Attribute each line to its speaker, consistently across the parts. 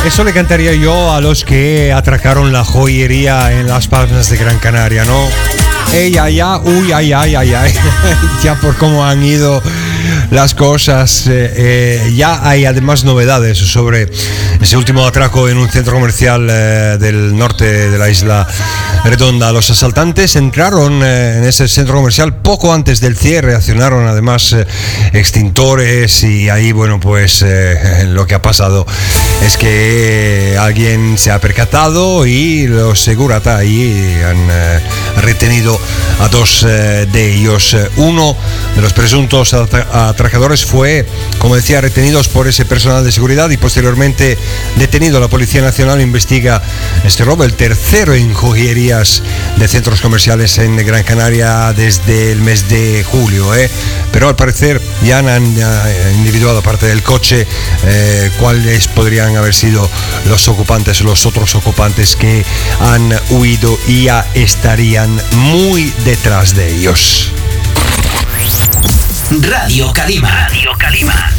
Speaker 1: Eso le cantaría yo a los que atracaron la joyería en Las Palmas de Gran Canaria, ¿no? Ey, ay, ay, uy, ay, ay, ay, ay. Ya por cómo han ido las cosas, ya hay además novedades sobre ese último atraco en un centro comercial del norte de la isla Redonda. Los asaltantes entraron en ese centro comercial poco antes del cierre, accionaron además extintores y ahí, bueno, pues lo que ha pasado es que alguien se ha percatado y los segurata ahí han retenido a dos de ellos. Uno de los presuntos atracadores fue, como decía, retenidos por ese personal de seguridad y posteriormente detenido. La Policía Nacional investiga este robo, el tercero en joyerías de centros comerciales en Gran Canaria desde el mes de julio, pero al parecer ya han individuado, aparte del coche, cuáles podrían haber sido los otros ocupantes que han huido y ya estarían muy detrás de ellos.
Speaker 2: Radio Calima. Radio Calima.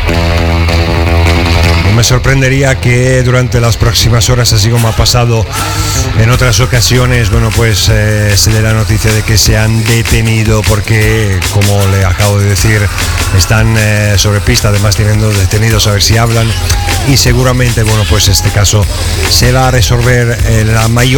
Speaker 1: No me sorprendería que durante las próximas horas, así como ha pasado en otras ocasiones, bueno, pues se dé la noticia de que se han detenido porque, como le acabo de decir, están sobre pista, además teniendo detenidos a ver si hablan y seguramente, bueno, pues este caso se va a resolver la mayor